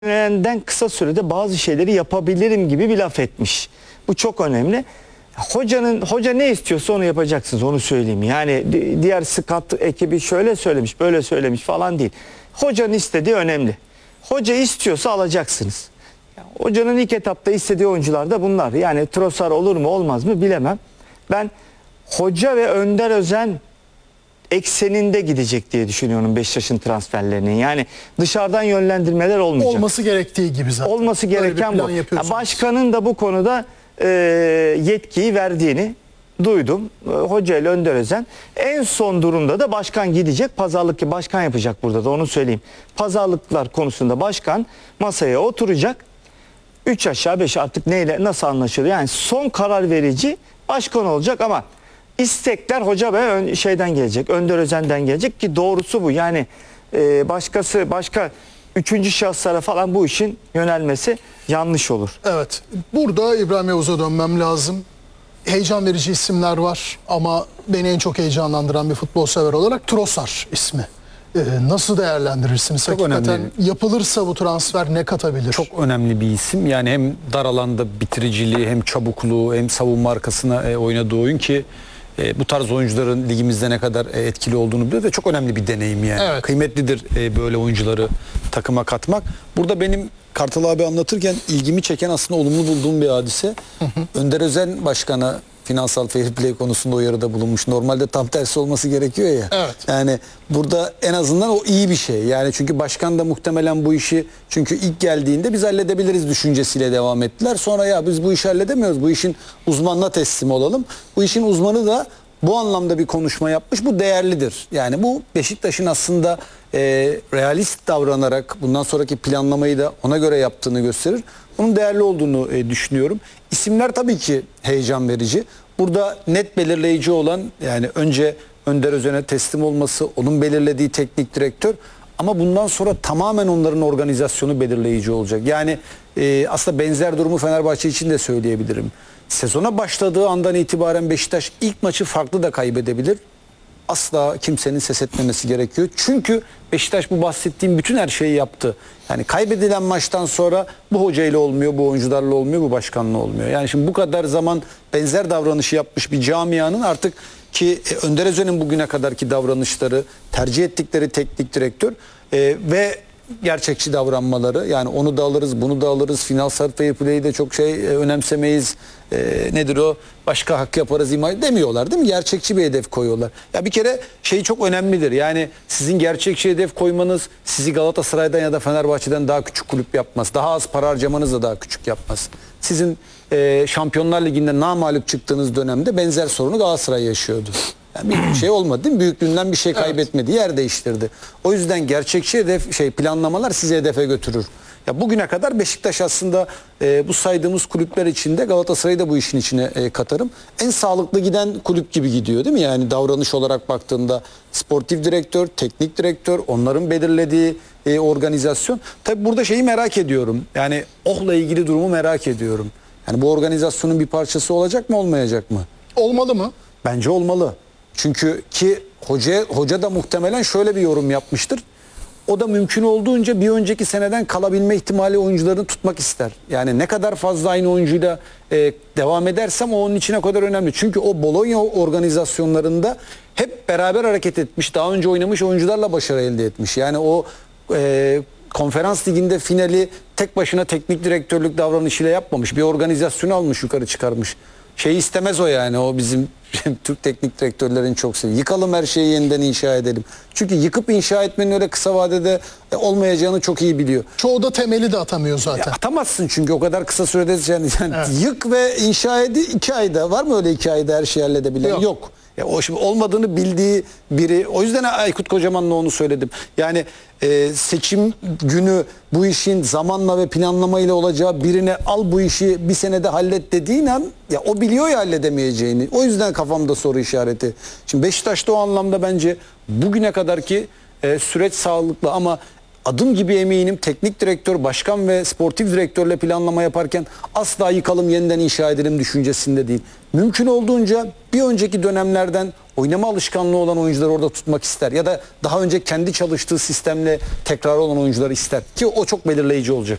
Öğrenden kısa sürede bazı şeyleri yapabilirim gibi bir laf etmiş. Bu çok önemli. Hoca ne istiyorsa onu yapacaksınız, onu söyleyeyim. Yani diğer scout ekibi şöyle söylemiş, böyle söylemiş falan değil. Hocanın istediği önemli. Hoca istiyorsa alacaksınız. Hocanın ilk etapta istediği oyuncular da bunlar. Yani Trossard olur mu olmaz mı bilemem. Ben hoca ve Önder Özen ekseninde gidecek diye düşünüyorum Beşiktaş'ın transferlerinin. Yani dışarıdan yönlendirmeler olmayacak. Olması gerektiği gibi zaten. Olması gereken bu. Başkanın da bu konuda yetkiyi verdiğini duydum. Hoca ile Önder Özen. En son durumda da başkan gidecek. Pazarlık başkan yapacak burada da, onu söyleyeyim. Pazarlıklar konusunda başkan masaya oturacak. 3 aşağı 5 artık neyle nasıl anlaşılır? Yani son karar verici başkan olacak ama istekler hoca ve şeyden gelecek. Önder Özen'den gelecek ki doğrusu bu. Yani başka üçüncü şahıslara falan bu işin yönelmesi yanlış olur. Evet. Burada İbrahim Yavuz'a dönmem lazım. Heyecan verici isimler var ama beni en çok heyecanlandıran bir futbol sever olarak Trossard ismi. Nasıl değerlendirirsiniz? Çok Hakikaten önemli. Yapılırsa bu transfer ne katabilir? Çok önemli bir isim. Yani hem dar alanda bitiriciliği, hem çabukluğu, hem savunma arkasına oynadığı oyun ki bu tarz oyuncuların ligimizde ne kadar etkili olduğunu biliyor ve çok önemli bir deneyim yani. Evet. Kıymetlidir böyle oyuncuları takıma katmak. Burada benim Kartal abi anlatırken ilgimi çeken, aslında olumlu bulduğum bir hadise. Önder Özen Başkan'a finansal fair play konusunda uyarıda bulunmuş. Normalde tam tersi olması gerekiyor ya. Evet. Yani burada en azından o iyi bir şey. Yani çünkü başkan da muhtemelen bu işi, çünkü ilk geldiğinde biz halledebiliriz düşüncesiyle devam ettiler. Sonra ya biz bu işi halledemiyoruz. Bu işin uzmanına teslim olalım. Bu işin uzmanı da bu anlamda bir konuşma yapmış. Bu değerlidir. Yani bu Beşiktaş'ın aslında realist davranarak bundan sonraki planlamayı da ona göre yaptığını gösterir. Bunun değerli olduğunu düşünüyorum. İsimler tabii ki heyecan verici. Burada net belirleyici olan, yani önce Önder Özen'e teslim olması, onun belirlediği teknik direktör, ama bundan sonra tamamen onların organizasyonu belirleyici olacak. Yani aslında benzer durumu Fenerbahçe için de söyleyebilirim. Sezona başladığı andan itibaren Beşiktaş ilk maçı farklı da kaybedebilir. Asla kimsenin ses etmemesi gerekiyor. Çünkü Beşiktaş bu bahsettiğim bütün her şeyi yaptı. Yani kaybedilen maçtan sonra bu hocayla olmuyor, bu oyuncularla olmuyor, bu başkanla olmuyor. Yani şimdi bu kadar zaman benzer davranışı yapmış bir camianın artık ki Önder Özen'in bugüne kadarki davranışları, tercih ettikleri teknik direktör ve gerçekçi davranmaları, yani onu da alırız, bunu da alırız, finansal fair play'i de çok önemsemeyiz, nedir o, başka hak yaparız demiyorlar değil mi? Gerçekçi bir hedef koyuyorlar. Ya bir kere şey çok önemlidir, yani sizin gerçekçi hedef koymanız sizi Galatasaray'dan ya da Fenerbahçe'den daha küçük kulüp yapmaz. Daha az para harcamanız da daha küçük yapmaz. Sizin Şampiyonlar Ligi'nde namağlup çıktığınız dönemde benzer sorunu Galatasaray yaşıyordu. Yani bir şey olmadı değil mi? Büyüklüğünden bir şey kaybetmedi. Yer değiştirdi. O yüzden gerçekçi hedef, planlamalar sizi hedefe götürür. Ya bugüne kadar Beşiktaş aslında bu saydığımız kulüpler içinde Galatasaray'ı da bu işin içine katarım. En sağlıklı giden kulüp gibi gidiyor değil mi? Yani davranış olarak baktığında sportif direktör, teknik direktör, onların belirlediği organizasyon. Tabii burada şeyi merak ediyorum. Yani Oh'la ilgili durumu merak ediyorum. Yani bu organizasyonun bir parçası olacak mı, olmayacak mı? Olmalı mı? Bence olmalı. Çünkü ki hoca da muhtemelen şöyle bir yorum yapmıştır. O da mümkün olduğunca bir önceki seneden kalabilme ihtimali oyuncularını tutmak ister. Yani ne kadar fazla aynı oyuncuyla devam edersem o onun için o kadar önemli. Çünkü o Bologna organizasyonlarında hep beraber hareket etmiş, daha önce oynamış oyuncularla başarı elde etmiş. Yani o konferans liginde finali tek başına teknik direktörlük davranışıyla yapmamış. Bir organizasyonu almış, yukarı çıkarmış. Şey istemez o, yani o bizim Türk teknik direktörlerin çok seviyor. Yıkalım her şeyi, yeniden inşa edelim. Çünkü yıkıp inşa etmenin öyle kısa vadede olmayacağını çok iyi biliyor. Çoğu da temeli de atamıyor zaten. Ya atamazsın çünkü o kadar kısa sürede yani evet. Yık ve inşa edi 2 ayda. Var mı öyle 2 ayda her şeyi halledebilen? Yok. Ya o şimdi olmadığını bildiği biri. O yüzden Aykut Kocaman'la onu söyledim. Yani seçim günü bu işin zamanla ve planlamayla olacağı birine al bu işi bir senede hallet dediğin an, ya o biliyor ya halledemeyeceğini. O yüzden kafamda soru işareti. Şimdi Beşiktaş'ta o anlamda bence bugüne kadarki süreç sağlıklı ama adım gibi eminim teknik direktör, başkan ve sportif direktörle planlama yaparken asla yıkalım yeniden inşa edelim düşüncesinde değil. Mümkün olduğunca bir önceki dönemlerden oynama alışkanlığı olan oyuncuları orada tutmak ister. Ya da daha önce kendi çalıştığı sistemle tekrar olan oyuncuları ister. Ki o çok belirleyici olacak.